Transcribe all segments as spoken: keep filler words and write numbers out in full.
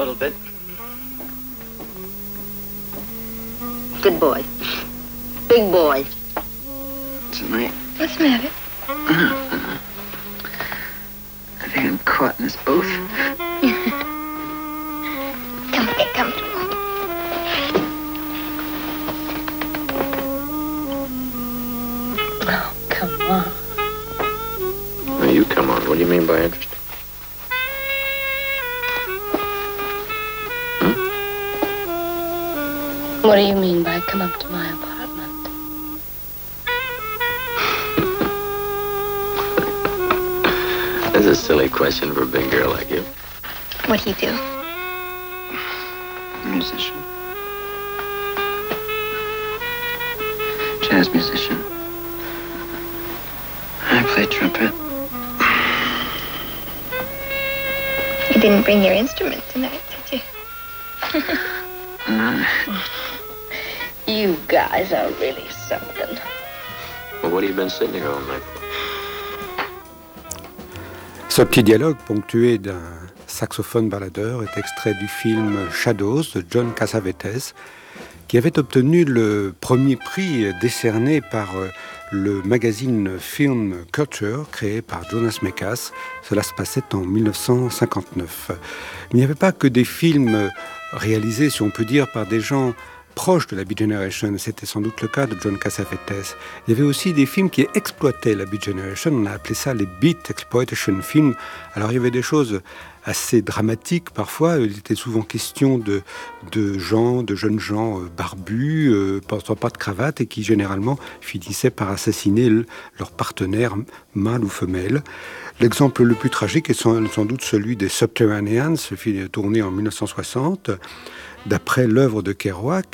little bit. Good boy. Big boy. Tonight. What's the matter? I think I'm caught in this booth. Come, get comfortable. Oh, come on. Now you come on. What do you mean by interesting? Hmm? What do you mean by come up to my apartment? That's a silly question for a big girl like you. What'd he do? Musician. Jazz musician. I play trumpet. You didn't bring your instrument tonight, did you? uh, You guys are really something. Well, what have you been sitting here all night for? Ce petit dialogue ponctué d'un saxophone baladeur est extrait du film Shadows de John Cassavetes, qui avait obtenu le premier prix décerné par le magazine Film Culture créé par Jonas Mekas. Cela se passait en dix-neuf cent cinquante-neuf. Il n'y avait pas que des films réalisés, si on peut dire, par des gens proche de la Beat Generation, c'était sans doute le cas de John Cassavetes. Il y avait aussi des films qui exploitaient la Beat Generation, on a appelé ça les Beat Exploitation Films. Alors il y avait des choses assez dramatiques parfois, il était souvent question de, de gens, de jeunes gens euh, barbus, euh, portant pas de cravate et qui généralement finissaient par assassiner le, leur partenaire, mâle ou femelle. L'exemple le plus tragique est sans, sans doute celui des Subterraneans, ce film tourné en dix-neuf cent soixante, d'après l'œuvre de Kerouac,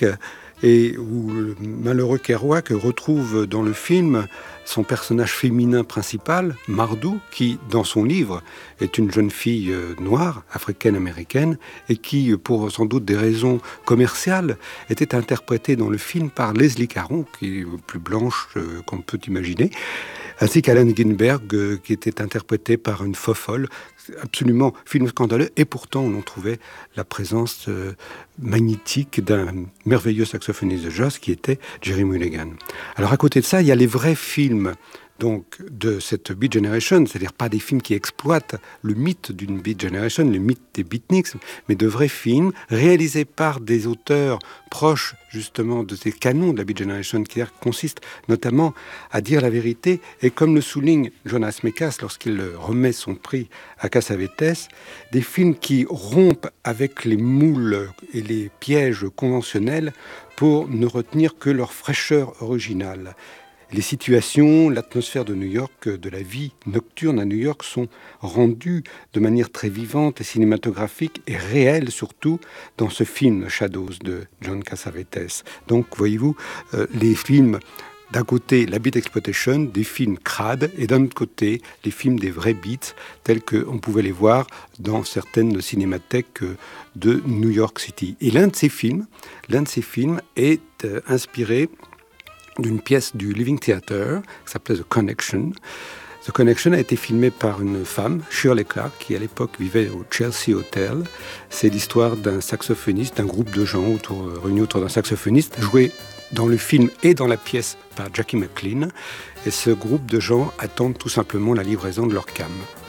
et où le malheureux Kerouac retrouve dans le film son personnage féminin principal, Mardou, qui, dans son livre, est une jeune fille noire, africaine-américaine, et qui, pour sans doute des raisons commerciales, était interprétée dans le film par Leslie Caron, qui est plus blanche qu'on peut imaginer, ainsi qu'Allen Ginsberg, euh, qui était interprété par une fofolle, absolument film scandaleux, et pourtant on en trouvait la présence euh, magnétique d'un merveilleux saxophoniste de jazz qui était Jerry Mulligan. Alors à côté de ça, il y a les vrais films donc de cette Beat Generation, c'est-à-dire pas des films qui exploitent le mythe d'une Beat Generation, le mythe des beatniks, mais de vrais films réalisés par des auteurs proches justement de ces canons de la Beat Generation, qui consistent notamment à dire la vérité, et comme le souligne Jonas Mekas lorsqu'il remet son prix à Cassavetes, des films qui rompent avec les moules et les pièges conventionnels pour ne retenir que leur fraîcheur originale. Les situations, l'atmosphère de New York, de la vie nocturne à New York sont rendues de manière très vivante et cinématographique et réelle surtout dans ce film Shadows de John Cassavetes. Donc voyez-vous, euh, les films, d'un côté la beat exploitation, des films crades, et d'un autre côté les films des vrais beats tels qu'on pouvait les voir dans certaines cinémathèques de New York City. Et l'un de ces films, l'un de ces films est euh, inspiré d'une pièce du Living Theatre qui s'appelait The Connection. The Connection a été filmé par une femme, Shirley Clark, qui à l'époque vivait au Chelsea Hotel. C'est l'histoire d'un saxophoniste, d'un groupe de gens autour, réunis autour d'un saxophoniste, joué dans le film et dans la pièce par Jackie McLean. Et ce groupe de gens attendent tout simplement la livraison de leur cam.